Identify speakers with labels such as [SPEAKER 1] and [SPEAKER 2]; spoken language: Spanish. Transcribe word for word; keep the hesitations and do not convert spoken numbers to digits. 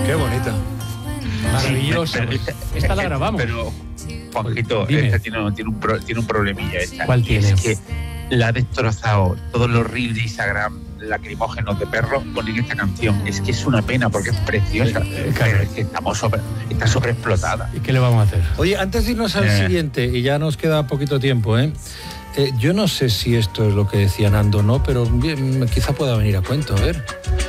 [SPEAKER 1] Qué bonita.
[SPEAKER 2] Maravillosa.
[SPEAKER 3] Sí, pero
[SPEAKER 2] esta,
[SPEAKER 3] esta,
[SPEAKER 2] esta la grabamos.
[SPEAKER 3] Pero, Juanjito,
[SPEAKER 2] Dime.
[SPEAKER 3] esta tiene, tiene, un pro, tiene un problemilla. Esta.
[SPEAKER 2] ¿Cuál
[SPEAKER 3] Y
[SPEAKER 2] tiene?
[SPEAKER 3] Es que la ha destrozado todos los reels de Instagram lacrimógenos de perros ponen esta canción. Es que es una pena porque es preciosa.
[SPEAKER 2] Eh, claro.
[SPEAKER 3] Pero es que estamos sobre, está sobreexplotada.
[SPEAKER 2] ¿Y qué le vamos a hacer?
[SPEAKER 1] Oye, antes de irnos al
[SPEAKER 3] Eh.
[SPEAKER 1] siguiente, y ya nos queda poquito tiempo, ¿eh? Eh, yo no sé si esto es lo que decía Nando o no, pero bien, quizá pueda venir a cuento, a ver.